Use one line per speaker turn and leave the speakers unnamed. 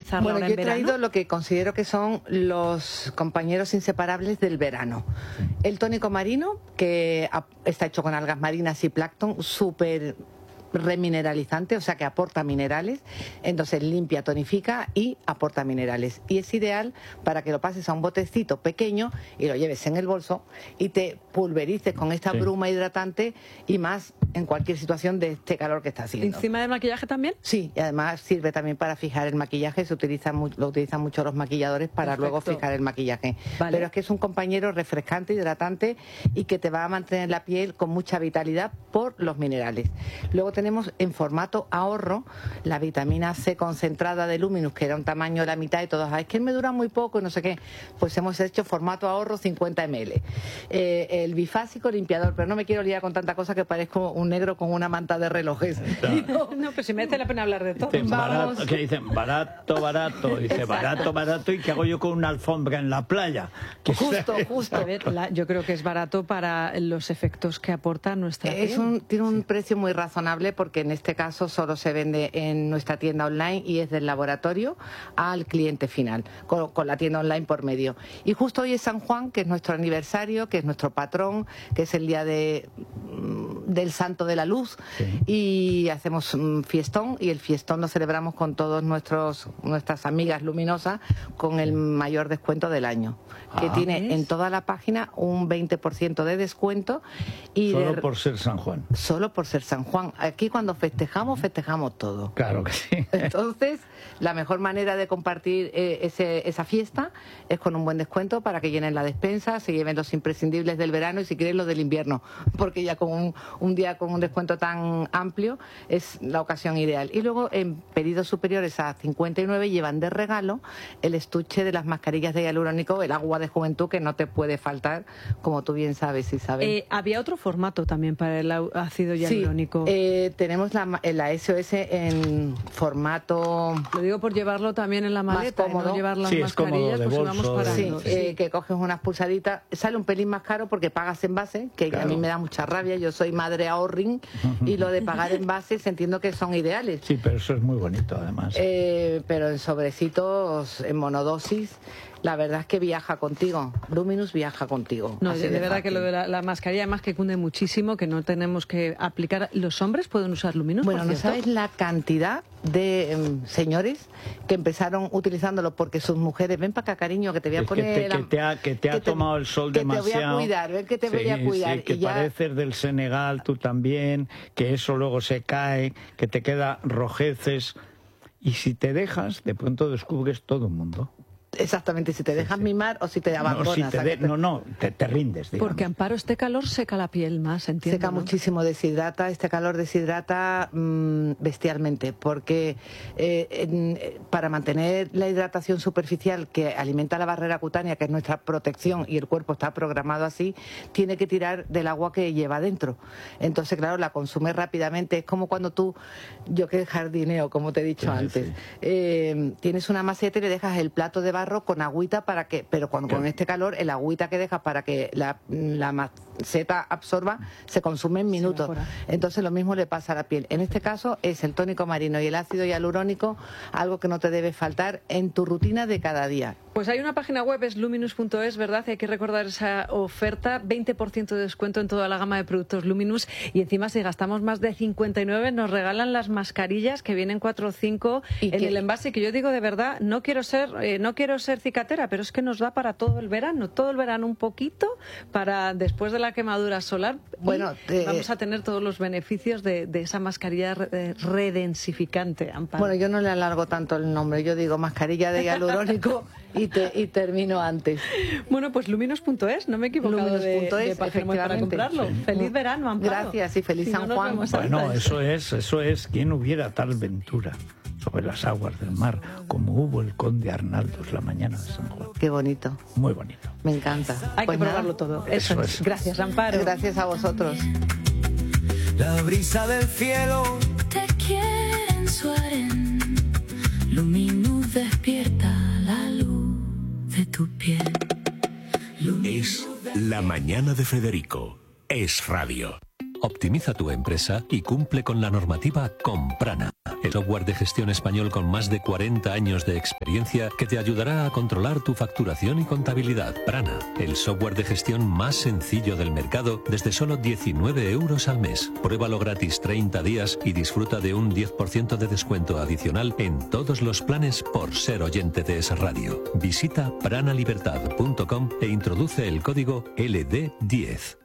utilizarlo
Bueno,
ahora
yo
en
he
verano?
traído lo que considero que son los compañeros inseparables del verano. El tónico marino, que está hecho con algas marinas y plancton, súper remineralizante, o sea que aporta minerales, entonces limpia, tonifica y aporta minerales. Y es ideal para que lo pases a un botecito pequeño y lo lleves en el bolso y te pulverices con esta bruma hidratante y más en cualquier situación de este calor que está haciendo.
¿Encima del maquillaje también?
Sí, y además sirve también para fijar el maquillaje, lo utilizan mucho los maquilladores para luego fijar el maquillaje.
Vale.
Pero es que es un compañero refrescante, hidratante y que te va a mantener la piel con mucha vitalidad por los minerales. Luego tenemos en formato ahorro la vitamina C concentrada de Luminous, que era un tamaño de la mitad y todos, es que me dura muy poco y no sé qué. Pues hemos hecho formato ahorro 50 ml. El bifásico limpiador, pero no me quiero liar con tanta cosa que parezco un negro con una manta de relojes.
No, pues si merece la pena hablar de todo.
Dicen barato, que dicen barato, barato, dice barato, barato, ¿y qué hago yo con una alfombra en la playa? Que
Justo.
A ver, yo creo que es barato para los efectos que aporta nuestra piel.
Tiene un precio muy razonable porque en este caso solo se vende en nuestra tienda online y es del laboratorio al cliente final, con la tienda online por medio. Y justo hoy es San Juan, que es nuestro aniversario, que es nuestro patrón, que es el día del Santo de la Luz, y hacemos un fiestón, y el fiestón lo celebramos con todas nuestras amigas luminosas con el mayor descuento del año, que tiene en toda la página un 20% de descuento. Y
solo por ser San Juan.
Solo por ser San Juan. Aquí cuando festejamos todo.
Claro que sí.
Entonces, la mejor manera de compartir esa fiesta es con un buen descuento para que llenen la despensa, se lleven los imprescindibles del verano y si quieren los del invierno, porque ya con un día con un descuento tan amplio es la ocasión ideal. Y luego en pedidos superiores a 59 llevan de regalo el estuche de las mascarillas de hialurónico, el agua de juventud, que no te puede faltar, como tú bien sabes, Isabel.
Había otro formato también para el ácido hialurónico.
Sí, tenemos la SOS en formato...
Lo digo por llevarlo también en la maleta,
más cómodo.
no llevar las
Sí, es
mascarillas,
cómodo, de
pues vamos
bolso,
parando.
que coges unas pulsaditas, sale un pelín más caro porque pagas en base, que a mí me da mucha rabia, yo soy madre ahorring y lo de pagar en bases entiendo que son ideales.
Sí, pero eso es muy bonito además.
Pero en sobrecitos, en monodosis, la verdad es que viaja contigo. Luminous viaja contigo.
No,
Así
de verdad
fácil.
que lo de la mascarilla además que cunde muchísimo, que no tenemos que aplicar. ¿Los hombres pueden usar Luminous?
Bueno,
por
no
cierto?
sabes la cantidad de señores que empezaron utilizándolo porque sus mujeres, ven para acá, cariño, que te voy a poner...
Que te ha tomado el sol demasiado.
Que te voy a cuidar, ven que te voy a cuidar.
Sí, que
y ya...
pareces del Senegal, tú también, que eso luego se cae, que te queda rojeces. Y si te dejas, de pronto descubres todo el mundo.
Exactamente, si te dejas mimar o si te abandonas.
Te rindes, digamos.
Porque, Amparo, este calor seca la piel más, entiendo.
Seca muchísimo, deshidrata, este calor deshidrata bestialmente, porque para mantener la hidratación superficial que alimenta la barrera cutánea, que es nuestra protección, y el cuerpo está programado así, tiene que tirar del agua que lleva dentro. Entonces, claro, la consume rápidamente. Es como cuando yo que jardineo, como te he dicho antes, tienes una maceta y le dejas el plato de barro con agüita pero con este calor, el agüita que dejas para que la maceta absorba se consume en minutos. Entonces lo mismo le pasa a la piel. En este caso es el tónico marino y el ácido hialurónico, algo que no te debe faltar en tu rutina de cada día.
Pues hay una página web, es luminous.es, ¿verdad? Hay que recordar esa oferta, 20% de descuento en toda la gama de productos Luminous, y encima si gastamos más de 59 nos regalan las mascarillas que vienen 4 o 5 en el envase, que yo digo de verdad, no quiero ser cicatera, pero es que nos da para todo el verano un poquito, para después de la quemadura solar. Bueno, vamos a tener todos los beneficios de esa mascarilla redensificante, Amparo.
Bueno, yo no le alargo tanto el nombre, yo digo mascarilla de hialurónico y termino antes.
Bueno, pues luminous.es, no me he equivocado de página web para comprarlo. Sí. Feliz verano, Amparo.
Gracias y feliz San Juan.
Bueno, eso es, ¿quién hubiera tal ventura sobre las aguas del mar como hubo el conde Arnaldos la mañana de San Juan?
Qué bonito.
Muy bonito.
Me encanta.
Hay que probarlo todo. Eso es. Gracias, Amparo.
Gracias a vosotros.
La brisa del cielo
te quiere en su harén. Luminous despierta la luz de tu piel.
Es La Mañana de Federico. Es radio.
Optimiza tu empresa y cumple con la normativa Comprana. el software de gestión español con más de 40 años de experiencia que te ayudará a controlar tu facturación y contabilidad. Prana, el software de gestión más sencillo del mercado desde solo 19 euros al mes. Pruébalo gratis 30 días y disfruta de un 10% de descuento adicional en todos los planes por ser oyente de Es Radio. Visita pranalibertad.com e introduce el código LD10.